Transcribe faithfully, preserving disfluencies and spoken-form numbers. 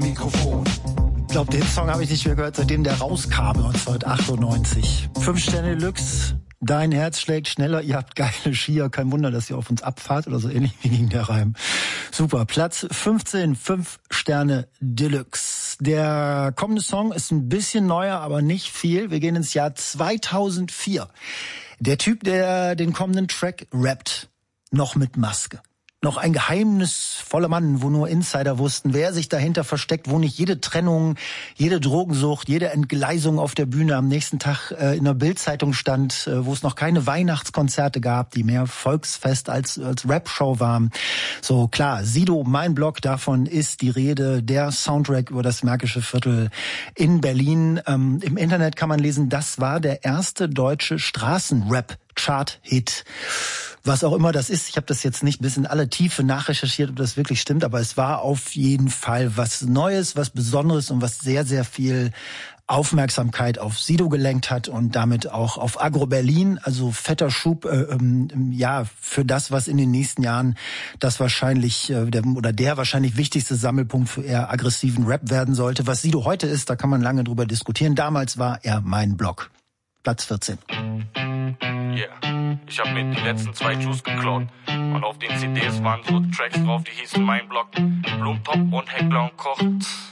Mikrofon. Ich glaube, den Song habe ich nicht mehr gehört, seitdem der rauskam, neunzehnhundertachtundneunzig. Fünf Sterne Deluxe, dein Herz schlägt schneller, ihr habt geile Skier, kein Wunder, dass ihr auf uns abfahrt oder so ähnlich wie ging der Reim. Super, Platz fünfzehn, fünf Sterne Deluxe. Der kommende Song ist ein bisschen neuer, aber nicht viel. Wir gehen ins Jahr zweitausendvier. Der Typ, der den kommenden Track rappt, noch mit Maske. Noch ein geheimnisvoller Mann, wo nur Insider wussten, wer sich dahinter versteckt, wo nicht jede Trennung, jede Drogensucht, jede Entgleisung auf der Bühne am nächsten Tag äh, in der Bild-Zeitung stand, äh, wo es noch keine Weihnachtskonzerte gab, die mehr Volksfest als als Rap-Show waren. So klar, Sido, mein Blog, davon ist die Rede, der Soundtrack über das Märkische Viertel in Berlin. Ähm, im Internet kann man lesen, das war der erste deutsche Straßenrap-Chart-Hit. Was auch immer das ist, ich habe das jetzt nicht bis in alle Tiefe nachrecherchiert, ob das wirklich stimmt, aber es war auf jeden Fall was Neues, was Besonderes und was sehr, sehr viel Aufmerksamkeit auf Sido gelenkt hat und damit auch auf Agro Berlin, also fetter Schub, äh, ähm, ja, für das, was in den nächsten Jahren das wahrscheinlich, äh, der, oder der wahrscheinlich wichtigste Sammelpunkt für eher aggressiven Rap werden sollte. Was Sido heute ist, da kann man lange drüber diskutieren. Damals war er mein Blog. Platz vierzehn. Yeah. Ich hab mir die letzten zwei Juice geklaut. Und auf den C Ds waren so Tracks drauf, die hießen Mein Block, Blumentop und Heckler und Koch.